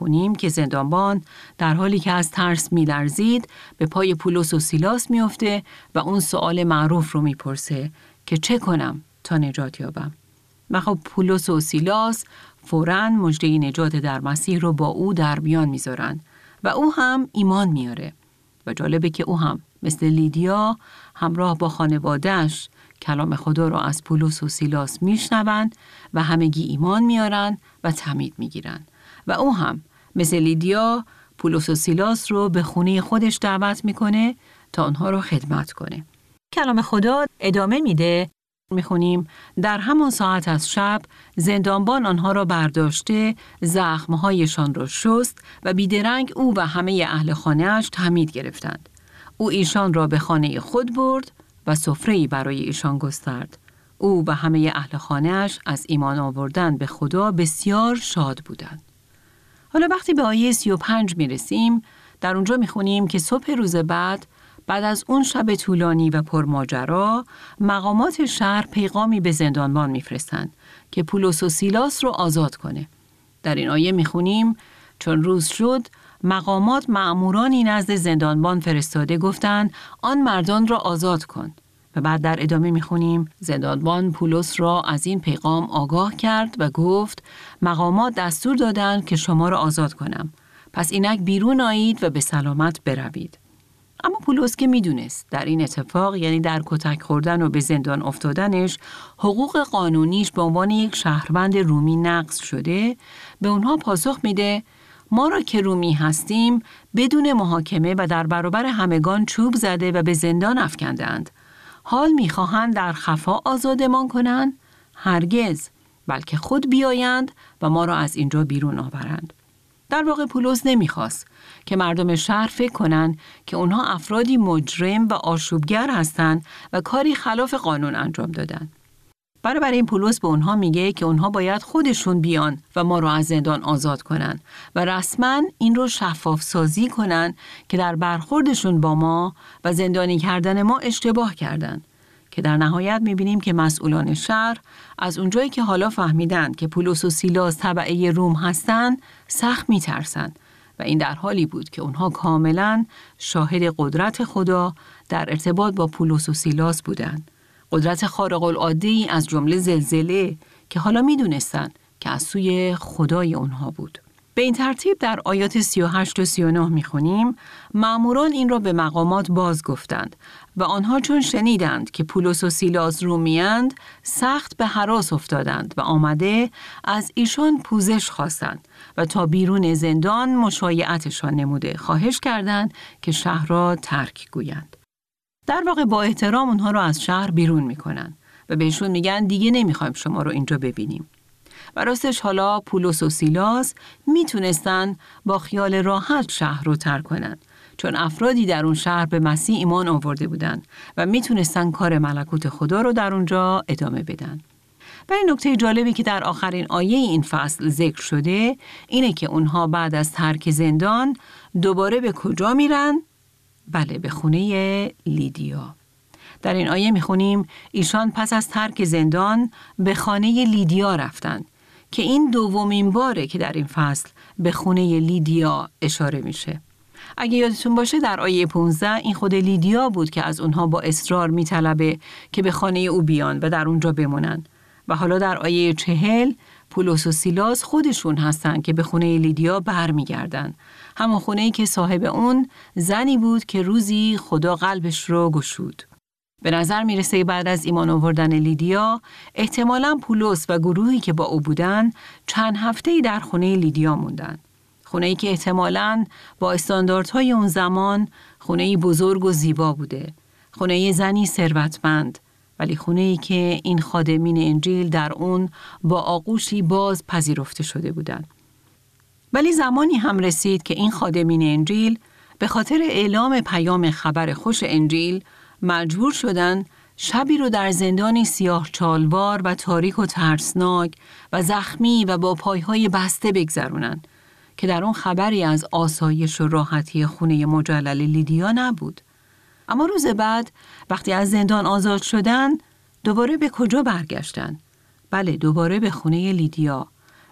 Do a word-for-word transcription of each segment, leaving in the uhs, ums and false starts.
میخونیم که زندانبان در حالی که از ترس میلرزید به پای پولس و سیلاس میفته و اون سوال معروف رو میپرسه که چه کنم تا نجات یابم. و خب پولس و سیلاس فوراً مژده نجات در مسیح رو با او در میان میذارن و او هم ایمان میاره. و جالبه که او هم مثل لیدیا همراه با خانواده‌اش کلام خدا رو از پولس و سیلاس میشنوند و همگی ایمان میارن و تعمید میگیرن. و او هم مثل لیدیا پولس و سیلاس رو به خونه خودش دعوت میکنه تا آنها رو خدمت کنه. کلام خدا ادامه میده، میخونیم در همان ساعت از شب زندانبان آنها را برداشته، زخمهایشان را شست و بیدرنگ او و همه اهل خانه‌اش تعمید گرفتند. او ایشان را به خانه خود برد و سفره‌ای برای ایشان گسترد. او و همه اهل خانه‌اش از ایمان آوردن به خدا بسیار شاد بودند. حالا وقتی به آیه سی و پنج میرسیم، در اونجا میخونیم که صبح روز بعد بعد از اون شب طولانی و پرماجرا، مقامات شهر پیغامی به زندانبان میفرستند که پولس و سیلاس رو آزاد کنه. در این آیه میخونیم چون روز شد، مقامات مأمورانی نزد زندانبان فرستاده گفتند آن مردان را آزاد کن. و بعد در ادامه میخونیم زندانبان پولس را از این پیغام آگاه کرد و گفت مقامات دستور دادند که شما را آزاد کنم. پس اینک بیرون آیید و به سلامت بروید. اما پولس که میدونست در این اتفاق، یعنی در کتک خوردن و به زندان افتادنش، حقوق قانونیش به عنوان یک شهروند رومی نقض شده، به اونها پاسخ میده ما را که رومی هستیم بدون محاکمه و در برابر همگان چوب زده و به زندان افکندند. حال میخواهند در خفا آزادمان کنند؟ هرگز، بلکه خود بیایند و ما را از اینجا بیرون آورند. در واقع پولس نمیخواست که مردم شهر فکر کنند که اونها افرادی مجرم و آشوبگر هستند و کاری خلاف قانون انجام دادن. برای این پولس به اونها میگه که اونها باید خودشون بیان و ما رو از زندان آزاد کنن و رسما این رو شفاف سازی کنن که در برخوردشون با ما و زندانی کردن ما اشتباه کردن. که در نهایت میبینیم که مسئولان شهر از اونجایی که حالا فهمیدن که پولس و سیلاس تبعه روم هستن سخت میترسن و این در حالی بود که اونها کاملا شاهد قدرت خدا در ارتباط با پولس و سیلاس بودند. قدرت خارق العاده از جمله زلزله که حالا میدونستن که از سوی خدای اونها بود. به این ترتیب در آیات سی و هشت و سی و نه میخونیم مأموران این را به مقامات باز گفتند و آنها چون شنیدند که پولس و سیلاس رومیند سخت به هراس افتادند و آمده از ایشان پوزش خواستند و تا بیرون زندان مشایعتشان نموده خواهش کردند که شهر را ترک گویند. در واقع با احترام اونها را از شهر بیرون میکنن و بهشون میگن دیگه نمیخوایم شما رو اینجا ببینیم. و راستش حالا پولس و سیلاس میتونستن با خیال راحت شهر رو ترک کنن چون افرادی در اون شهر به مسیح ایمان آورده بودن و میتونستن کار ملکوت خدا رو در اونجا ادامه بدن. ولی نکته جالبی که در آخرین آیه این فصل ذکر شده اینه که اونها بعد از ترک زندان دوباره به کجا میرن؟ بله، به خونه لیدیا. در این آیه میخونیم ایشان پس از ترک زندان به خانه لیدیا رفتند که این دومین باره که در این فصل به خونه لیدیا اشاره میشه. اگه یادتون باشه در آیه پانزده این خود لیدیا بود که از اونها با اصرار میطلبه که به خانه او بیان و در اونجا بمونن و حالا در آیه چهل پولس و سیلاس خودشون هستن که به خونه لیدیا برمیگردن، همون خونه‌ای که صاحب اون زنی بود که روزی خدا قلبش رو گشود. به نظر میرسه بعد از ایمان آوردن لیدیا احتمالاً پولس و گروهی که با او بودن چند هفته‌ای در خونه لیدیا موندن. خونه‌ای که احتمالاً با استانداردهای اون زمان خونه‌ای بزرگ و زیبا بوده. خونه زنی ثروتمند، ولی خونه‌ای که این خادمین انجیل در اون با آغوشی باز پذیرفته شده بودند. ولی زمانی هم رسید که این خادمین انجیل به خاطر اعلام پیام خبر خوش انجیل مجبور شدن شبی رو در زندانی سیاه چالوار و تاریک و ترسناک و زخمی و با پایهای بسته بگذرونن که در اون خبری از آسایش و راحتی خونه مجلل لیدیا نبود. اما روز بعد وقتی از زندان آزاد شدن دوباره به کجا برگشتن؟ بله، دوباره به خونه لیدیا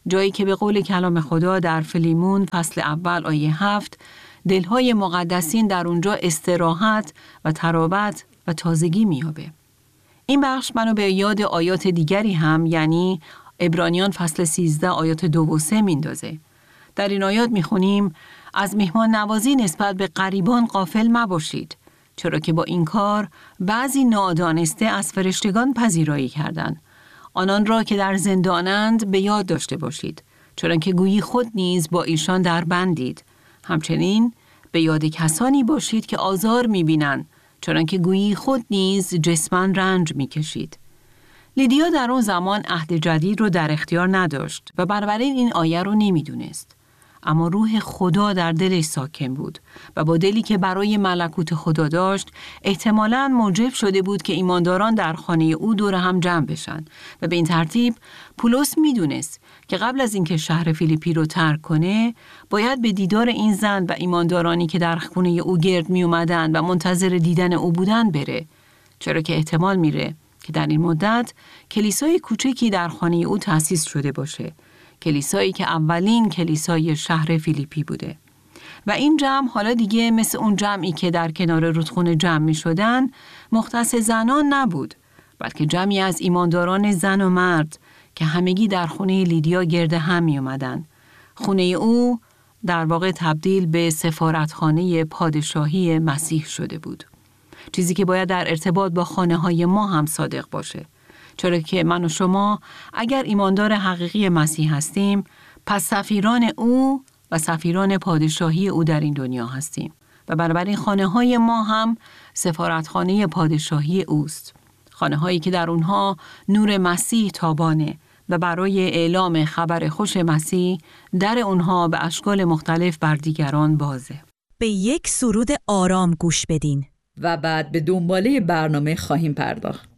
جایی که به قول کلام خدا در فیلیمون فصل اول آیه هفت دلهای مقدسین در اونجا استراحت و ترابط و تازگی میابه. این بخش منو به یاد آیات دیگری هم یعنی عبرانیان فصل سیزده آیات دو و سه میندازه. در این آیات میخونیم از مهمان نوازی نسبت به غریبان غافل مباشید، چرا که با این کار بعضی نادانسته از فرشتگان پذیرایی کردند. آنان را که در زندانند به یاد داشته باشید، چرا که گویی خود نیز با ایشان در بندید. همچنین به یاد کسانی باشید که آزار می‌بینند، چرا که گویی خود نیز جسماً رنج می‌کشید. لیدیا در اون زمان عهد جدید رو در اختیار نداشت و بنابراین این آیه رو نمی‌دونست. اما روح خدا در دلش ساکن بود و با دلی که برای ملکوت خدا داشت احتمالاً موجب شده بود که ایمانداران در خانه او دور هم جمع بشن و به این ترتیب پولس میدونست که قبل از اینکه شهر فیلیپی رو ترک کنه باید به دیدار این زن و ایماندارانی که در خونه او گرد می اومدن و منتظر دیدن او بودن بره، چرا که احتمال میره که در این مدت کلیسای کوچکی در خانه او تأسیس شده باشه، کلیسایی که اولین کلیسای شهر فیلیپی بوده. و این جمع حالا دیگه مثل اون جمعی که در کنار رودخونه جمع می شدن مختص زنان نبود، بلکه جمعی از ایمانداران زن و مرد که همگی در خونه لیدیا گرد هم می اومدن. خونه او در واقع تبدیل به سفارتخانه پادشاهی مسیح شده بود. چیزی که باید در ارتباط با خانه های ما هم صادق باشه. چرا که من و شما اگر ایماندار حقیقی مسیح هستیم، پس سفیران او و سفیران پادشاهی او در این دنیا هستیم و بنابراین خانه های ما هم سفارتخانه پادشاهی اوست. خانه هایی که در اونها نور مسیح تابانه و برای اعلام خبر خوش مسیح در اونها به اشکال مختلف بر دیگران بازه. به یک سرود آرام گوش بدین و بعد به دنباله برنامه خواهیم پرداخت.